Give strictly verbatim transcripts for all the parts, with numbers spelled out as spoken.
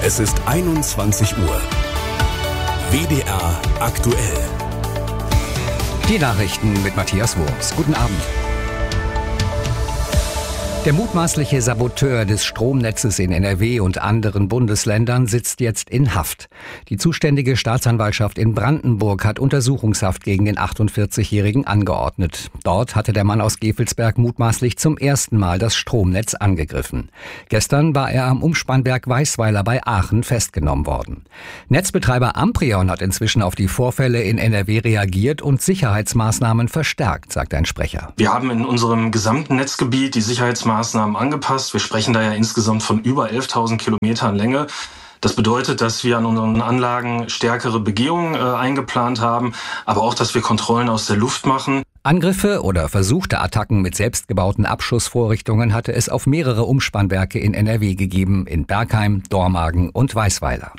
Es ist einundzwanzig Uhr. W D R aktuell. Die Nachrichten mit Matthias Wurms. Guten Abend. Der mutmaßliche Saboteur des Stromnetzes in N R W und anderen Bundesländern sitzt jetzt in Haft. Die zuständige Staatsanwaltschaft in Brandenburg hat Untersuchungshaft gegen den achtundvierzigjährigen angeordnet. Dort hatte der Mann aus Gevelsberg mutmaßlich zum ersten Mal das Stromnetz angegriffen. Gestern war er am Umspannwerk Weisweiler bei Aachen festgenommen worden. Netzbetreiber Amprion hat inzwischen auf die Vorfälle in N R W reagiert und Sicherheitsmaßnahmen verstärkt, sagt ein Sprecher. Wir haben in unserem gesamten Netzgebiet die Sicherheitsmaßnahmen Maßnahmen angepasst. Wir sprechen da ja insgesamt von über elftausend Kilometern Länge. Das bedeutet, dass wir an unseren Anlagen stärkere Begehungen äh, eingeplant haben, aber auch, dass wir Kontrollen aus der Luft machen. Angriffe oder versuchte Attacken mit selbstgebauten Abschussvorrichtungen hatte es auf mehrere Umspannwerke in N R W gegeben, in Bergheim, Dormagen und Weisweiler.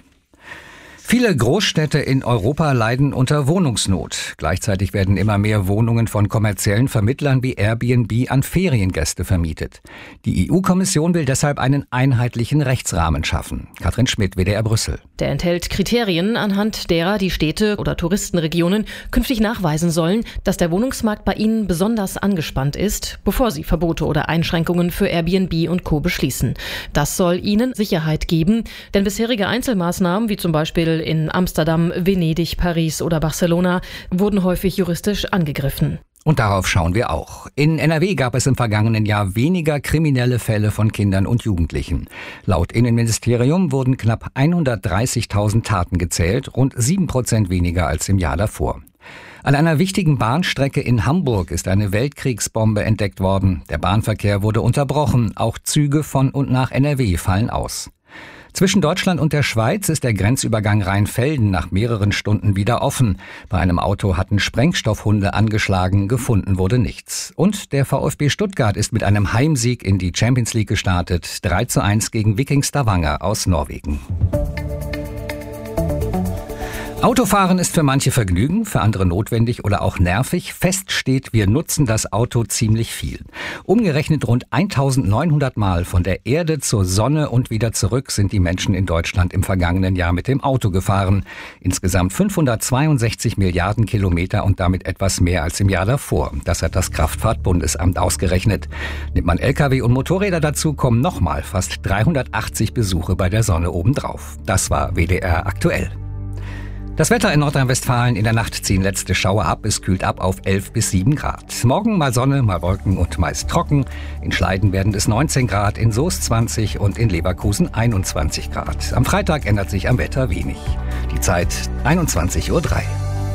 Viele Großstädte in Europa leiden unter Wohnungsnot. Gleichzeitig werden immer mehr Wohnungen von kommerziellen Vermittlern wie Airbnb an Feriengäste vermietet. Die E U-Kommission will deshalb einen einheitlichen Rechtsrahmen schaffen. Katrin Schmidt, W D R Brüssel. Der enthält Kriterien, anhand derer die Städte oder Touristenregionen künftig nachweisen sollen, dass der Wohnungsmarkt bei ihnen besonders angespannt ist, bevor sie Verbote oder Einschränkungen für Airbnb und Co. beschließen. Das soll ihnen Sicherheit geben, denn bisherige Einzelmaßnahmen, wie zum Beispiel in Amsterdam, Venedig, Paris oder Barcelona, wurden häufig juristisch angegriffen. Und darauf schauen wir auch. In N R W gab es im vergangenen Jahr weniger kriminelle Fälle von Kindern und Jugendlichen. Laut Innenministerium wurden knapp hundertdreißigtausend Taten gezählt, rund sieben Prozent weniger als im Jahr davor. An einer wichtigen Bahnstrecke in Hamburg ist eine Weltkriegsbombe entdeckt worden. Der Bahnverkehr wurde unterbrochen. Auch Züge von und nach N R W fallen aus. Zwischen Deutschland und der Schweiz ist der Grenzübergang Rheinfelden nach mehreren Stunden wieder offen. Bei einem Auto hatten Sprengstoffhunde angeschlagen, gefunden wurde nichts. Und der VfB Stuttgart ist mit einem Heimsieg in die Champions League gestartet. drei zu eins gegen Viking Stavanger aus Norwegen. Autofahren ist für manche Vergnügen, für andere notwendig oder auch nervig. Fest steht, wir nutzen das Auto ziemlich viel. Umgerechnet rund eintausendneunhundert Mal von der Erde zur Sonne und wieder zurück sind die Menschen in Deutschland im vergangenen Jahr mit dem Auto gefahren. Insgesamt fünfhundertzweiundsechzig Milliarden Kilometer und damit etwas mehr als im Jahr davor. Das hat das Kraftfahrtbundesamt ausgerechnet. Nimmt man L K W und Motorräder dazu, kommen nochmal fast dreihundertachtzig Besuche bei der Sonne obendrauf. Das war W D R aktuell. Das Wetter in Nordrhein-Westfalen: in der Nacht ziehen letzte Schauer ab, es kühlt ab auf elf bis sieben Grad. Morgen mal Sonne, mal Wolken und meist trocken. In Schleiden werden es neunzehn Grad, in Soest zwanzig und in Leverkusen einundzwanzig Grad. Am Freitag ändert sich am Wetter wenig. Die Zeit einundzwanzig Uhr drei.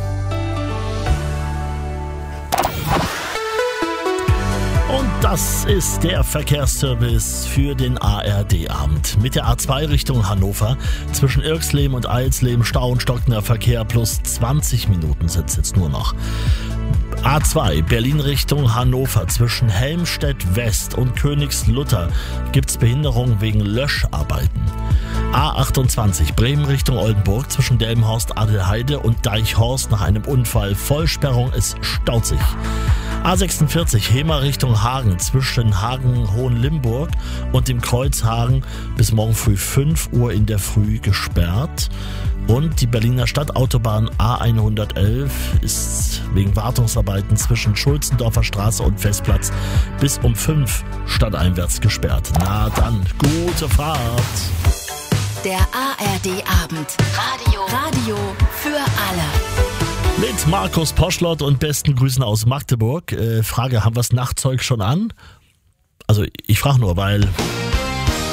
Und das ist der Verkehrsservice für den A R D-Abend. Mit der A zwei Richtung Hannover zwischen Irxleben und Eilsleben Stau und stockender Verkehr, plus zwanzig Minuten sind es jetzt nur noch. A zwei Berlin Richtung Hannover zwischen Helmstedt West und Königslutter gibt's Behinderung wegen Löscharbeiten. A achtundzwanzig Bremen Richtung Oldenburg zwischen Delmenhorst, Adelheide und Deichhorst nach einem Unfall. Vollsperrung, es staut sich. A sechsundvierzig Hemer Richtung Hagen zwischen Hagen-Hohenlimburg und dem Kreuz Hagen bis morgen früh fünf Uhr in der Früh gesperrt. Und die Berliner Stadtautobahn A hundertelf ist wegen Wartungsarbeiten zwischen Schulzendorfer Straße und Festplatz bis um fünf stadteinwärts gesperrt. Na dann, gute Fahrt! Der A R D-Abend. Radio. Radio für alle. Mit Markus Poschlott und besten Grüßen aus Magdeburg. Äh, Frage, haben wir das Nachtzeug schon an? Also ich frage nur, weil